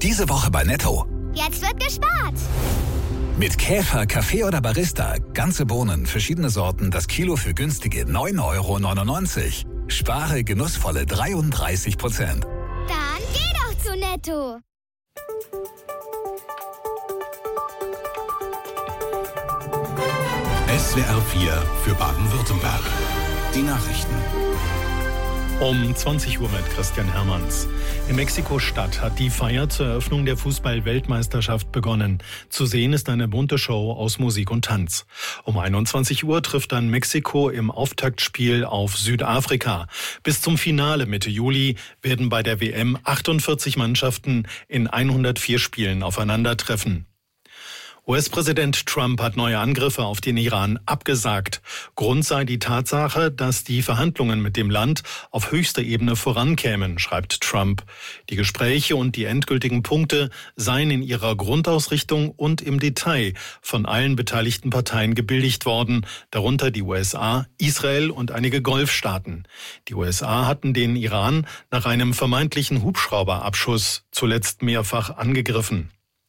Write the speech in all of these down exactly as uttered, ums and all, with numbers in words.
Diese Woche bei Netto. Jetzt wird gespart. Mit Käfer, Kaffee oder Barista. Ganze Bohnen, verschiedene Sorten, das Kilo für günstige neun Euro neunundneunzig. Spare genussvolle dreiunddreißig Prozent. Dann geh doch zu Netto. S W R vier für Baden-Württemberg. Die Nachrichten. Um zwanzig Uhr mit Christian Hermanns. In Mexiko-Stadt hat die Feier zur Eröffnung der Fußball-Weltmeisterschaft begonnen. Zu sehen ist eine bunte Show aus Musik und Tanz. Um einundzwanzig Uhr trifft dann Mexiko im Auftaktspiel auf Südafrika. Bis zum Finale Mitte Juli werden bei der W M achtundvierzig Mannschaften in hundertvier Spielen aufeinandertreffen. U S-Präsident Trump hat neue Angriffe auf den Iran abgesagt. Grund sei die Tatsache, dass die Verhandlungen mit dem Land auf höchster Ebene vorankämen, schreibt Trump. Die Gespräche und die endgültigen Punkte seien in ihrer Grundausrichtung und im Detail von allen beteiligten Parteien gebilligt worden, darunter die U S A, Israel und einige Golfstaaten. Die U S A hatten den Iran nach einem vermeintlichen Hubschrauberabschuss zuletzt mehrfach angegriffen.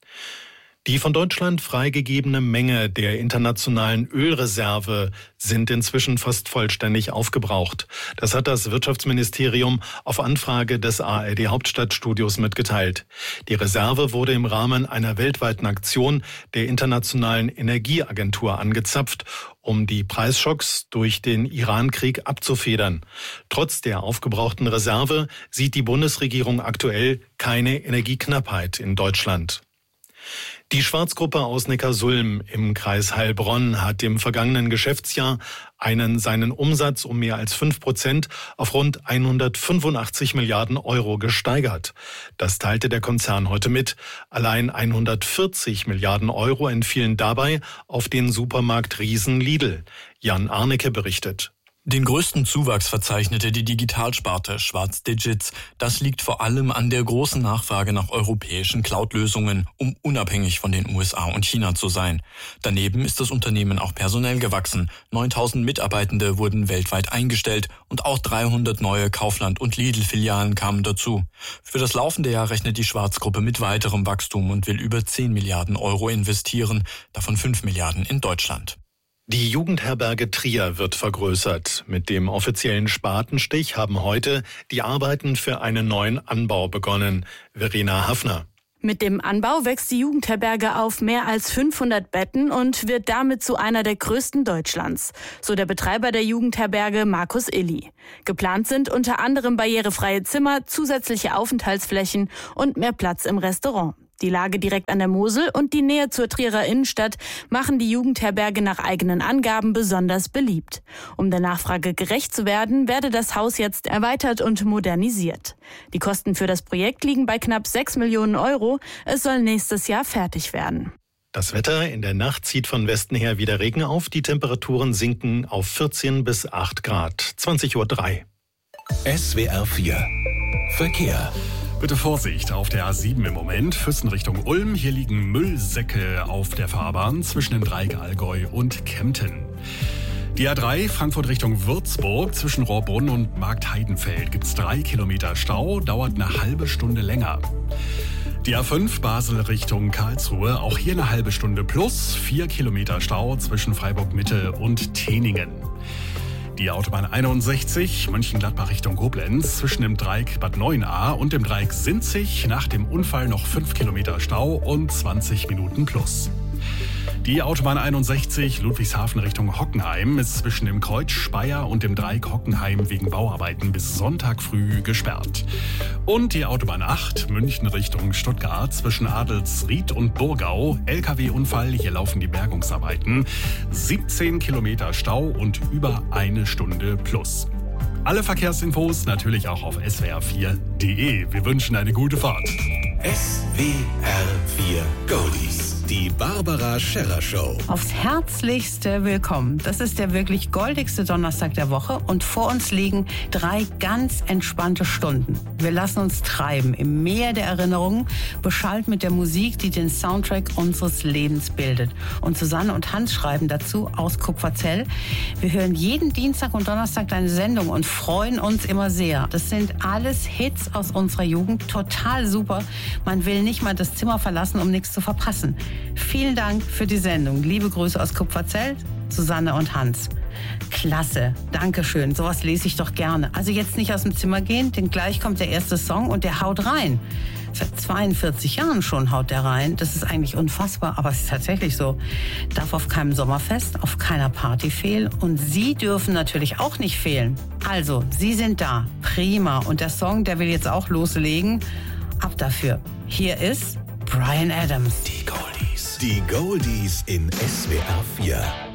Die von Deutschland freigegebene Menge der internationalen Ölreserve sind inzwischen fast vollständig aufgebraucht. Das hat das Wirtschaftsministerium auf Anfrage des A R D-Hauptstadtstudios mitgeteilt. Die Reserve wurde im Rahmen einer weltweiten Aktion der Internationalen Energieagentur angezapft, um die Preisschocks durch den Iran-Krieg abzufedern. Trotz der aufgebrauchten Reserve sieht die Bundesregierung aktuell keine Energieknappheit in Deutschland. Die Schwarzgruppe aus Neckarsulm im Kreis Heilbronn hat im vergangenen Geschäftsjahr einen seinen Umsatz um mehr als fünf Prozent auf rund hundertfünfundachtzig Milliarden Euro gesteigert. Das teilte der Konzern heute mit. Allein hundertvierzig Milliarden Euro entfielen dabei auf den Supermarkt-Riesen Lidl. Jan Arnecke berichtet. Den größten Zuwachs verzeichnete die Digitalsparte Schwarz Digits. Das liegt vor allem an der großen Nachfrage nach europäischen Cloud-Lösungen, um unabhängig von den U S A und China zu sein. Daneben ist das Unternehmen auch personell gewachsen. neuntausend Mitarbeitende wurden weltweit eingestellt und auch dreihundert neue Kaufland- und Lidl-Filialen kamen dazu. Für das laufende Jahr rechnet die Schwarzgruppe mit weiterem Wachstum und will über zehn Milliarden Euro investieren, davon fünf Milliarden in Deutschland. Die Jugendherberge Trier wird vergrößert. Mit dem offiziellen Spatenstich haben heute die Arbeiten für einen neuen Anbau begonnen. Verena Hafner. Mit dem Anbau wächst die Jugendherberge auf mehr als fünfhundert Betten und wird damit zu einer der größten Deutschlands. So der Betreiber der Jugendherberge Markus Illi. Geplant sind unter anderem barrierefreie Zimmer, zusätzliche Aufenthaltsflächen und mehr Platz im Restaurant. Die Lage direkt an der Mosel und die Nähe zur Trierer Innenstadt machen die Jugendherberge nach eigenen Angaben besonders beliebt. Um der Nachfrage gerecht zu werden, werde das Haus jetzt erweitert und modernisiert. Die Kosten für das Projekt liegen bei knapp sechs Millionen Euro. Es soll nächstes Jahr fertig werden. Das Wetter: In der Nacht zieht von Westen her wieder Regen auf. Die Temperaturen sinken auf vierzehn bis acht Grad. zwanzig Uhr drei. S W R vier Verkehr. Bitte Vorsicht auf der A sieben im Moment, Füssen Richtung Ulm. Hier liegen Müllsäcke auf der Fahrbahn zwischen dem Dreieck Allgäu und Kempten. Die A drei Frankfurt Richtung Würzburg zwischen Rohrbrunn und Marktheidenfeld gibt es drei Kilometer Stau, dauert eine halbe Stunde länger. Die A fünf Basel Richtung Karlsruhe, auch hier eine halbe Stunde plus, vier Kilometer Stau zwischen Freiburg Mitte und Teningen. Die Autobahn einundsechzig, Mönchengladbach Richtung Koblenz, zwischen dem Dreieck Bad Neuenahr und dem Dreieck Sinzig, nach dem Unfall noch fünf Kilometer Stau und zwanzig Minuten plus. Die Autobahn einundsechzig, Ludwigshafen Richtung Hockenheim, ist zwischen dem Kreuz Speyer und dem Dreieck Hockenheim wegen Bauarbeiten bis Sonntag früh gesperrt. Und die Autobahn acht, München Richtung Stuttgart, zwischen Adelsried und Burgau, L K W-Unfall, hier laufen die Bergungsarbeiten, siebzehn Kilometer Stau und über eine Stunde plus. Alle Verkehrsinfos natürlich auch auf S W R vier Punkt de. Wir wünschen eine gute Fahrt. S W R vier Goldies. Die Barbara Scherrer Show. Aufs Herzlichste willkommen. Das ist der wirklich goldigste Donnerstag der Woche und vor uns liegen drei ganz entspannte Stunden. Wir lassen uns treiben im Meer der Erinnerungen, beschallt mit der Musik, die den Soundtrack unseres Lebens bildet. Und Susanne und Hans schreiben dazu aus Kupferzell. Wir hören jeden Dienstag und Donnerstag deine Sendung und freuen uns immer sehr. Das sind alles Hits aus unserer Jugend, total super. Man will nicht mal das Zimmer verlassen, um nichts zu verpassen. Vielen Dank für die Sendung. Liebe Grüße aus Kupferzell, Susanne und Hans. Klasse, Dankeschön. Sowas lese ich doch gerne. Also jetzt nicht aus dem Zimmer gehen, denn gleich kommt der erste Song und der haut rein. Seit zweiundvierzig Jahren schon haut der rein. Das ist eigentlich unfassbar, aber es ist tatsächlich so. Darf auf keinem Sommerfest, auf keiner Party fehlen und Sie dürfen natürlich auch nicht fehlen. Also, Sie sind da. Prima. Und der Song, der will jetzt auch loslegen. Ab dafür. Hier ist Bryan Adams. Die Goldies. Die Goldies in S W R vier.